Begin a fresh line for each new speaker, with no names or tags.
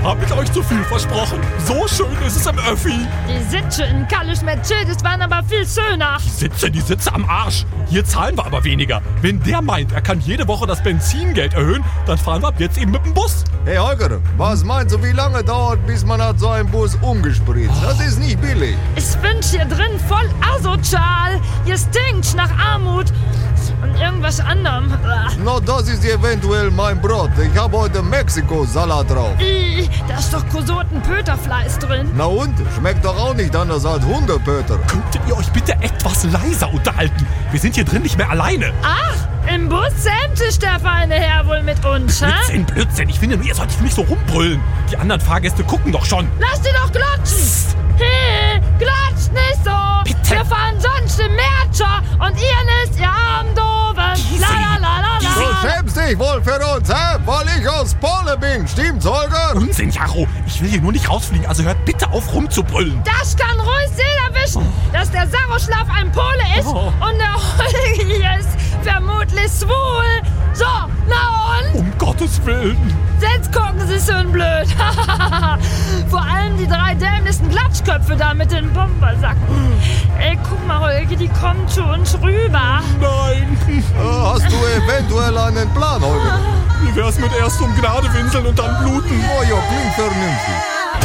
hab ich euch zu viel versprochen. So schön ist es im Öffi.
Die Sitze in Kallisch Mercedes waren aber viel schöner.
Die Sitze am Arsch. Hier zahlen wir aber weniger. Wenn der meint, er kann jede Woche das Benzingeld erhöhen, dann fahren wir ab jetzt eben mit dem Bus.
Hey Holger, was meinst du, wie lange dauert, bis man hat so einen Bus umgespritzt? Das ist nicht billig.
Ich bin hier drin voll asozial. Hier stinkt nach Armut und irgendwas anderem.
No, das ist eventuell mein Brot. Ich habe heute Mexiko-Salat drauf.
Da ist doch Kosoten-Pöterfleisch drin.
Na und? Schmeckt doch auch nicht anders als Hundepöter.
Könntet ihr euch bitte etwas leiser unterhalten? Wir sind hier drin nicht mehr alleine.
Ach, im Bus zähmt sich der feine Herr wohl mit uns, hä?
Blödsinn. Ich finde nur, ihr solltet nicht so rumbrüllen. Die anderen Fahrgäste gucken doch schon.
Lass die doch glotschen. Hey, klatscht nicht so.
Bitte.
Wir fahren sonst im Märcher und ihr nicht, ihr armen Doven.
Du schämst dich wohl für uns, hä? Weil ich aus Polen bin. Stimmt's, Holger?
Unsinn, Jaro. Ich will hier nur nicht rausfliegen, also hört bitte auf rumzubrüllen.
Das kann ruhig jeder wissen, dass der Saroschlaf ein Pole ist und der Holgi ist vermutlich schwul. So, na und?
Um Gottes Willen.
Jetzt gucken sie schön blöd. Vor allem die 3 dämlichsten Glatschköpfe da mit den Bombersacken. Ey, guck mal, Holgi, die kommen zu uns rüber.
Nein.
Hast du eventuell einen Plan, Holger?
Wie wär's mit erst um Gnade winseln und dann bluten?
Oh ja, klingt vernünftig.